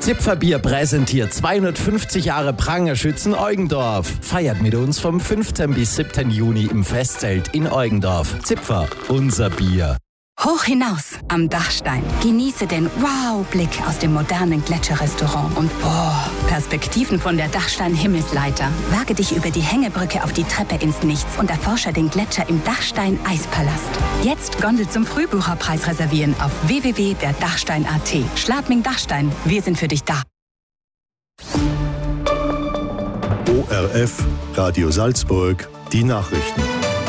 Zipferbier präsentiert 250 Jahre Prangerschützen Eugendorf. Feiert mit uns vom 5. bis 7. Juni im Festzelt in Eugendorf. Zipfer, unser Bier. Hoch hinaus am Dachstein. Genieße den Wow-Blick aus dem modernen Gletscherrestaurant und Perspektiven von der Dachstein-Himmelsleiter. Wage dich über die Hängebrücke auf die Treppe ins Nichts und erforsche den Gletscher im Dachstein-Eispalast. Jetzt Gondel zum Frühbucherpreis reservieren auf www.derdachstein.at. Schladming Dachstein, wir sind für dich da. ORF, Radio Salzburg, die Nachrichten.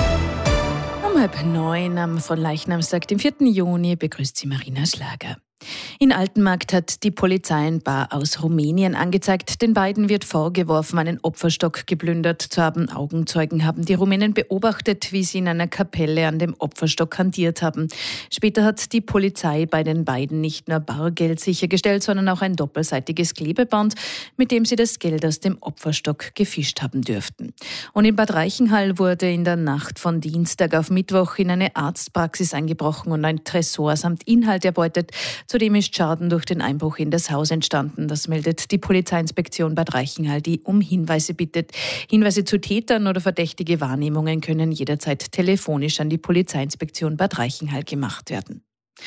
Um 8:30 am Fronleichnamstag, dem 4. Juni, begrüßt sie Marina Schlager. In Altenmarkt hat die Polizei ein Paar aus Rumänien angezeigt. Den beiden wird vorgeworfen, einen Opferstock geplündert zu haben. Augenzeugen haben die Rumänen beobachtet, wie sie in einer Kapelle an dem Opferstock hantiert haben. Später hat die Polizei bei den beiden nicht nur Bargeld sichergestellt, sondern auch ein doppelseitiges Klebeband, mit dem sie das Geld aus dem Opferstock gefischt haben dürften. Und in Bad Reichenhall wurde in der Nacht von Dienstag auf Mittwoch in eine Arztpraxis eingebrochen und ein Tresor samt Inhalt erbeutet. Zudem ist Schaden durch den Einbruch in das Haus entstanden. Das meldet die Polizeiinspektion Bad Reichenhall, die um Hinweise bittet. Hinweise zu Tätern oder verdächtige Wahrnehmungen können jederzeit telefonisch an die Polizeiinspektion Bad Reichenhall gemacht werden.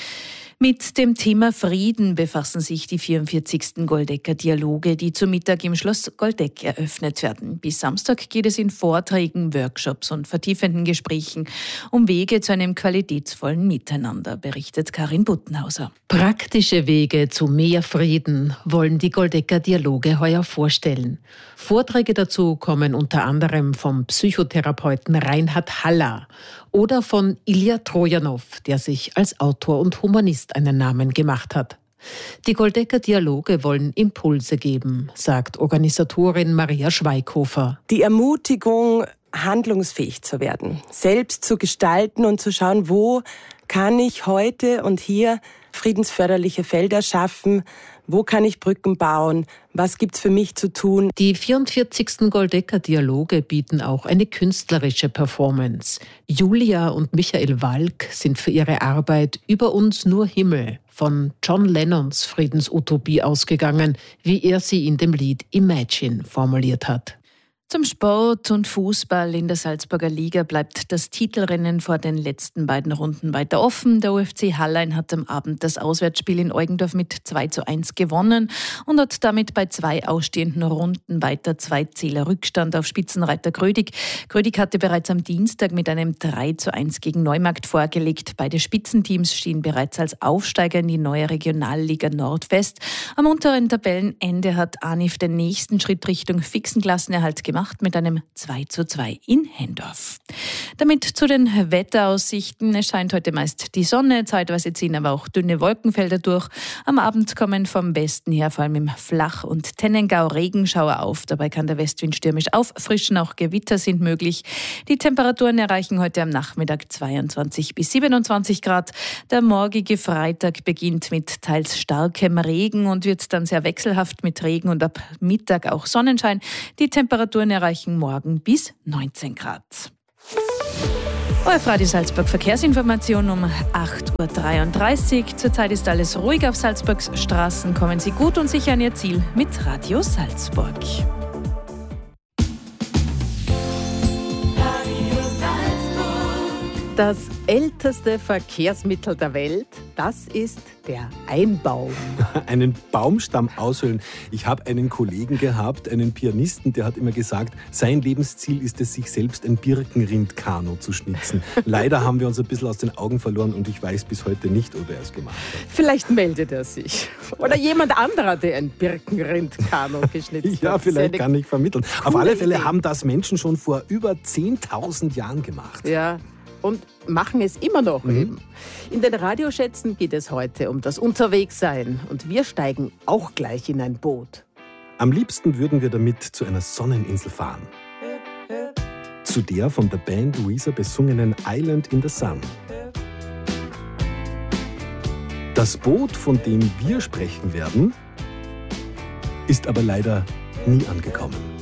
Mit dem Thema Frieden befassen sich die 44. Goldecker-Dialoge, die zu Mittag im Schloss Goldeck eröffnet werden. Bis Samstag geht es in Vorträgen, Workshops und vertiefenden Gesprächen um Wege zu einem qualitätsvollen Miteinander, berichtet Karin Buttenhauser. Praktische Wege zu mehr Frieden wollen die Goldecker-Dialoge heuer vorstellen. Vorträge dazu kommen unter anderem vom Psychotherapeuten Reinhard Haller oder von Ilja Trojanow, der sich als Autor und Humanist einen Namen gemacht hat. Die Goldecker-Dialoge wollen Impulse geben, sagt Organisatorin Maria Schweighofer. Die Ermutigung, handlungsfähig zu werden, selbst zu gestalten und zu schauen, wo kann ich heute und hier friedensförderliche Felder schaffen, wo kann ich Brücken bauen, was gibt's für mich zu tun. Die 44. Goldecker-Dialoge bieten auch eine künstlerische Performance. Julia und Michael Walk sind für ihre Arbeit Über uns nur Himmel von John Lennons Friedensutopie ausgegangen, wie er sie in dem Lied Imagine formuliert hat. Zum Sport und Fußball in der Salzburger Liga bleibt das Titelrennen vor den letzten beiden Runden weiter offen. Der UFC Hallein hat am Abend das Auswärtsspiel in Eugendorf mit 2:1 gewonnen und hat damit bei 2 ausstehenden Runden weiter 2 Zähler Rückstand auf Spitzenreiter Grödig. Grödig hatte bereits am Dienstag mit einem 3:1 gegen Neumarkt vorgelegt. Beide Spitzenteams stehen bereits als Aufsteiger in die neue Regionalliga Nord fest. Am unteren Tabellenende hat Anif den nächsten Schritt Richtung fixen Klassenerhalt gemacht mit einem 2:2 in Hendorf. Damit zu den Wetteraussichten. Es scheint heute meist die Sonne, zeitweise ziehen aber auch dünne Wolkenfelder durch. Am Abend kommen vom Westen her, vor allem im Flach- und Tennengau, Regenschauer auf. Dabei kann der Westwind stürmisch auffrischen, auch Gewitter sind möglich. Die Temperaturen erreichen heute am Nachmittag 22 bis 27 Grad. Der morgige Freitag beginnt mit teils starkem Regen und wird dann sehr wechselhaft mit Regen und ab Mittag auch Sonnenschein. Die Temperaturen erreichen morgen bis 19 Grad. ORF Radio Salzburg Verkehrsinformation um 8:33 Uhr. Zurzeit ist alles ruhig auf Salzburgs Straßen. Kommen Sie gut und sicher an Ihr Ziel mit Radio Salzburg. Das älteste Verkehrsmittel der Welt, das ist der Einbaum. Einen Baumstamm aushöhlen. Ich habe einen Kollegen gehabt, einen Pianisten, der hat immer gesagt, sein Lebensziel ist es, sich selbst ein Birkenrindkanu zu schnitzen. Leider haben wir uns ein bisschen aus den Augen verloren und ich weiß bis heute nicht, ob er es gemacht hat. Vielleicht meldet er sich. Oder jemand anderer, der ein Birkenrindkanu geschnitzt hat. Ja, vielleicht kann ich vermitteln. Auf alle Fälle Idee. haben das Menschen schon vor über 10.000 Jahren gemacht. Ja, und machen es immer noch eben. In den Radioschätzen geht es heute um das Unterwegssein und wir steigen auch gleich in ein Boot. Am liebsten würden wir damit zu einer Sonneninsel fahren. Zu der von der Band Louisa besungenen Island in the Sun. Das Boot, von dem wir sprechen werden, ist aber leider nie angekommen.